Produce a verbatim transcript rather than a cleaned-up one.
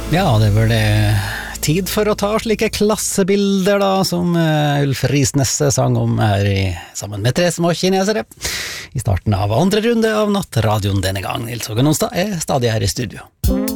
Ja, det var det tid for å ta slike klassebilder da, som uh, Ulf Risnes sang om her i, sammen med tre små kinesere. I starten av andre runde av nattradioen denne gang. Nils Hågen Onsdag er stadig her i studio.